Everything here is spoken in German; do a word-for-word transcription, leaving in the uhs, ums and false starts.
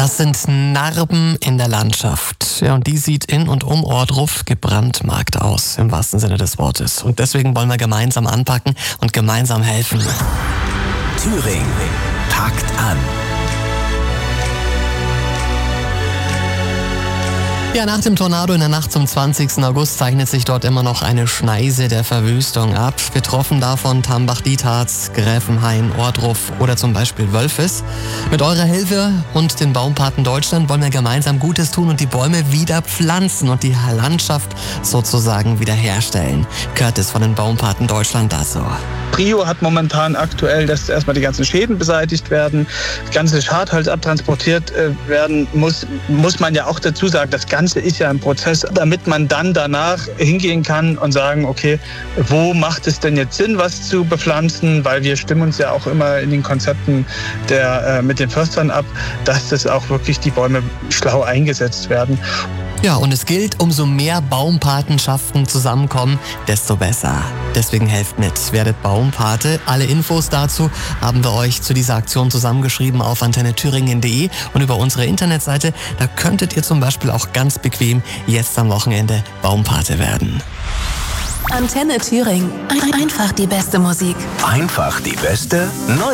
Das sind Narben in der Landschaft. Ja, und die sieht in und um Ohrdruf gebrandmarkt aus, im wahrsten Sinne des Wortes. Und deswegen wollen wir gemeinsam anpacken und gemeinsam helfen. Thüringen packt an. Ja, nach dem Tornado in der Nacht zum zwanzigsten August zeichnet sich dort immer noch eine Schneise der Verwüstung ab. Betroffen davon Tambach-Dietharz, Gräfenhain, Ohrdruf oder zum Beispiel Wölfis. Mit eurer Hilfe und den Baumpaten Deutschland wollen wir gemeinsam Gutes tun und die Bäume wieder pflanzen und die Landschaft sozusagen wiederherstellen. Curtis von den Baumpaten Deutschland dazu. Prio hat momentan aktuell, dass erstmal die ganzen Schäden beseitigt werden, das ganze Schadholz abtransportiert äh, werden muss, muss man ja auch dazu sagen, das Ganze ist ja ein Prozess, damit man dann danach hingehen kann und sagen, okay, wo macht es denn jetzt Sinn, was zu bepflanzen, weil wir stimmen uns ja auch immer in den Konzepten der, äh, mit den Förstern ab, dass das auch wirklich die Bäume schlau eingesetzt werden. Ja, und es gilt, umso mehr Baumpatenschaften zusammenkommen, desto besser. Deswegen helft mit, werdet Baumpate. Alle Infos dazu haben wir euch zu dieser Aktion zusammengeschrieben auf antenne thüringen punkt de und über unsere Internetseite. Da könntet ihr zum Beispiel auch ganz bequem jetzt am Wochenende Baumpate werden. Antenne Thüringen. Einfach die beste Musik. Einfach die beste neue